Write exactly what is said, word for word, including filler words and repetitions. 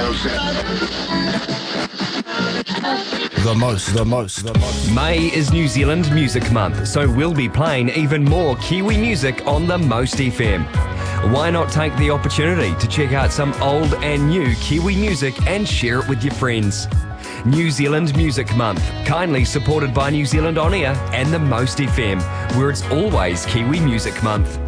The most, the most, the most. May is New Zealand Music Month, so we'll be playing even more Kiwi music on the Most F M. Why not take the opportunity to check out some old and new Kiwi music and share it with your friends? New Zealand Music Month, kindly supported by New Zealand On Air and the Most F M, where it's always Kiwi Music Month.